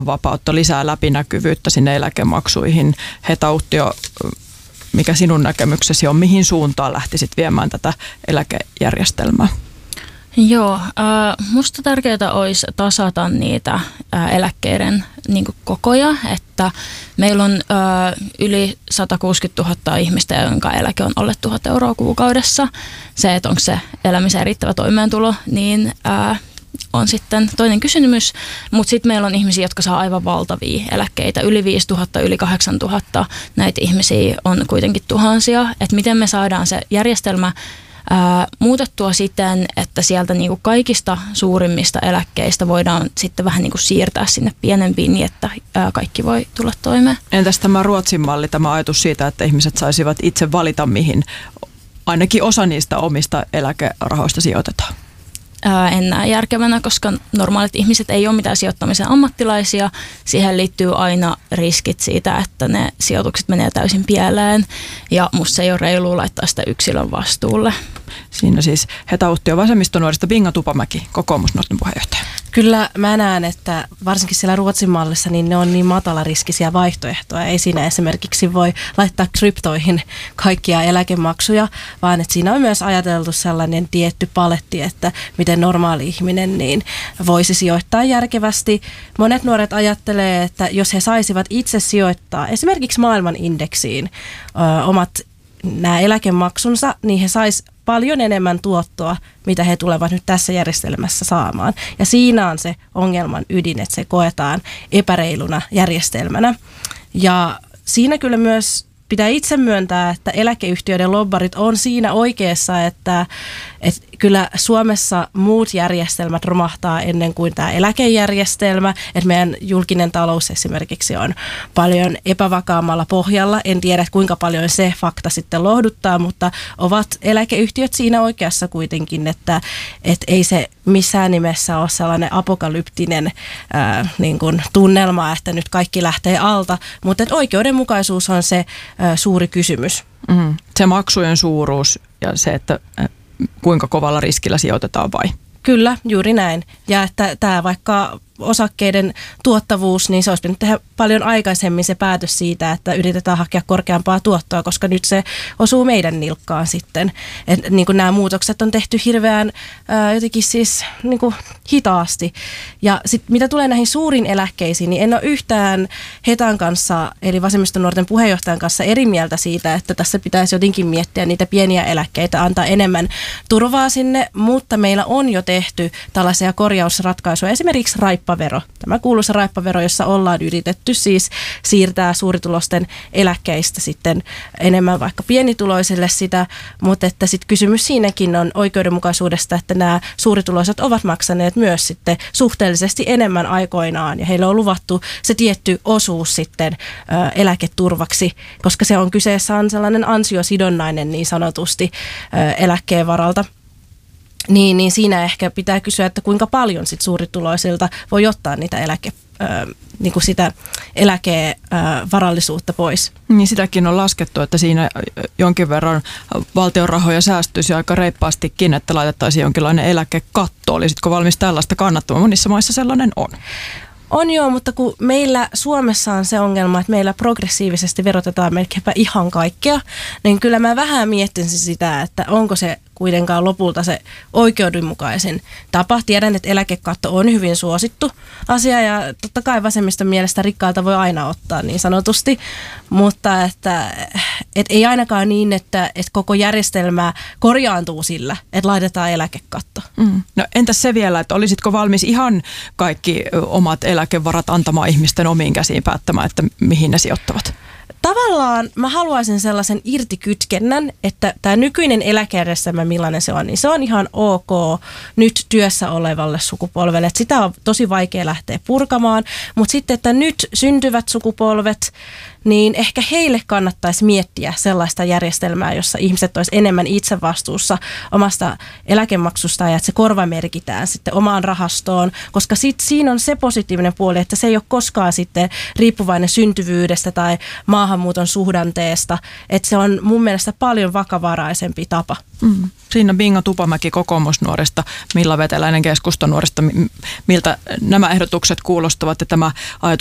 vapautta, lisää läpinäkyvyyttä sinne eläkemaksuihin. Heta Uhtio, mikä sinun näkemyksesi on, mihin suuntaan lähtisit viemään tätä eläkejärjestelmää? Joo, musta tärkeää olisi tasata niitä eläkkeiden niin kuin kokoja, että meillä on yli 160 000 ihmistä, jonka eläke on alle 1 000 euroa kuukaudessa. Se, että onko se elämiseen riittävä toimeentulo, niin on sitten toinen kysymys, mutta sitten meillä on ihmisiä, jotka saa aivan valtavia eläkkeitä, yli 5 000, yli 8 000. Näitä ihmisiä on kuitenkin tuhansia, että miten me saadaan se järjestelmä muutettua siten, että sieltä niinku kaikista suurimmista eläkkeistä voidaan sitten vähän niinku siirtää sinne pienempiin niin, että kaikki voi tulla toimeen. Entäs tämä Ruotsin malli, tämä ajatus siitä, että ihmiset saisivat itse valita, mihin ainakin osa niistä omista eläkerahoista sijoitetaan? En näe järkevänä, koska normaalit ihmiset ei ole mitään sijoittamisen ammattilaisia. Siihen liittyy aina riskit siitä, että ne sijoitukset menee täysin pieleen ja musta ei ole reilua laittaa sitä yksilön vastuulle. Siinä siis Heta Uhtio vasemmistonuorista, Binga Tupamäki, kokoomusnuorten puheenjohtaja. Kyllä mä näen, että varsinkin siellä Ruotsin mallissa niin ne on niin matalariskisiä vaihtoehtoja. Ei siinä esimerkiksi voi laittaa kryptoihin kaikkia eläkemaksuja, vaan että siinä on myös ajateltu sellainen tietty paletti, että miten normaali ihminen niin voisi sijoittaa järkevästi. Monet nuoret ajattelee, että jos he saisivat itse sijoittaa esimerkiksi maailman indeksiin omat nämä eläkemaksunsa, niin he sais paljon enemmän tuottoa, mitä he tulevat nyt tässä järjestelmässä saamaan. Ja siinä on se ongelman ydin, että se koetaan epäreiluna järjestelmänä. Ja siinä kyllä myös pitää itse myöntää, että eläkeyhtiöiden lobbarit on siinä oikeassa, että kyllä Suomessa muut järjestelmät romahtaa ennen kuin tämä eläkejärjestelmä, että meidän julkinen talous esimerkiksi on paljon epävakaammalla pohjalla. En tiedä, kuinka paljon se fakta sitten lohduttaa, mutta ovat eläkeyhtiöt siinä oikeassa kuitenkin, että ei se missään nimessä ole sellainen apokalyptinen niin kuin tunnelma, että nyt kaikki lähtee alta, mutta että oikeudenmukaisuus on se suuri kysymys. Se maksujen suuruus ja se, että kuinka kovalla riskillä sijoitetaan vai? Kyllä, juuri näin. Ja että tämä vaikka osakkeiden tuottavuus, niin se olisi pitänyt tehdä paljon aikaisemmin se päätös siitä, että yritetään hakea korkeampaa tuottoa, koska nyt se osuu meidän nilkkaan sitten. Et, niin kuin nämä muutokset on tehty hirveän jotenkin siis niin kuin hitaasti. Ja sitten mitä tulee näihin suuriin eläkkeisiin, niin en ole yhtään Hetan kanssa, eli vasemmistonuorten puheenjohtajan kanssa eri mieltä siitä, että tässä pitäisi jotenkin miettiä niitä pieniä eläkkeitä, antaa enemmän turvaa sinne, mutta meillä on jo tehty tällaisia korjausratkaisuja, esimerkiksi raippavero. Tämä kuuluisa raippavero, jossa ollaan yritetty siis siirtää suuritulosten eläkkeistä sitten enemmän vaikka pienituloisille sitä, mutta että sitten kysymys siinäkin on oikeudenmukaisuudesta, että nämä suurituloiset ovat maksaneet myös sitten suhteellisesti enemmän aikoinaan ja heille on luvattu se tietty osuus sitten eläketurvaksi, koska se on kyseessä on sellainen ansiosidonnainen niin sanotusti eläkkeen varalta. Niin siinä ehkä pitää kysyä, että kuinka paljon sit suurituloisilta voi ottaa niitä niin kuin sitä eläkevarallisuutta pois. Niin sitäkin on laskettu, että siinä jonkin verran valtion rahoja säästyisi aika reippaastikin, että laitettaisiin jonkinlainen eläkekatto. Olisitko valmis tällaista kannattamaan? Monissa maissa sellainen on. On joo, mutta kun meillä Suomessa on se ongelma, että meillä progressiivisesti verotetaan melkeinpä ihan kaikkea, niin kyllä mä vähän miettisin sitä, että onko se kuitenkaan lopulta se oikeudenmukaisin tapa. Tiedän, että eläkekatto on hyvin suosittu asia ja totta kai vasemmiston mielestä rikkailta voi aina ottaa niin sanotusti, mutta että ei ainakaan niin, että koko järjestelmä korjaantuu sillä, että laitetaan eläkekatto. No entäs se vielä, että olisitko valmis ihan kaikki omat eläkevarat antamaan ihmisten omiin käsiin päättämään, että mihin ne sijoittavat? Tavallaan mä haluaisin sellaisen irtikytkennän, että tämä nykyinen eläkejärjestelmä, millainen se on, niin se on ihan ok nyt työssä olevalle sukupolvelle. Että sitä on tosi vaikea lähteä purkamaan, mutta sitten, että nyt syntyvät sukupolvet, niin ehkä heille kannattaisi miettiä sellaista järjestelmää, jossa ihmiset olisi enemmän itse vastuussa omasta eläkemaksusta ja että se korvamerkitään sitten omaan rahastoon, koska sitten siinä on se positiivinen puoli, että se ei ole koskaan sitten riippuvainen syntyvyydestä tai maahanmuuton suhdanteesta. Että se on mun mielestä paljon vakavaraisempi tapa. Siinä Bingo Tupamäki kokoomusnuorista, Milla Veteläinen keskustanuorista, miltä nämä ehdotukset kuulostavat ja tämä ajatus